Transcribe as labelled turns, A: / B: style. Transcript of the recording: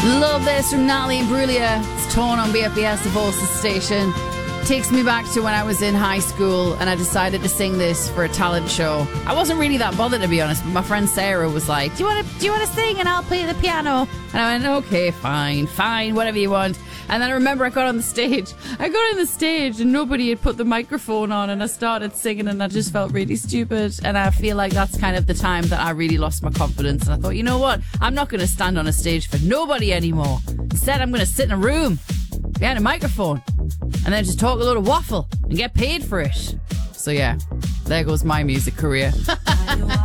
A: Love this from Natalie Imbruglia. It's Torn on BFBS, the Voices station. Takes me back to when I was in high school and I decided to sing this for a talent show. I wasn't really that bothered, to be honest, but my friend Sarah was like, do you want to sing and I'll play the piano? And I went, okay, fine, whatever you want. And then I remember I got on the stage and nobody had put the microphone on, and I started singing and I just felt really stupid. And I feel like that's kind of the time that I really lost my confidence. And I thought, you know what? I'm not going to stand on a stage for nobody anymore. Instead, I'm going to sit in a room behind a microphone and then just talk a lot of waffle and get paid for it. So yeah, there goes my music career.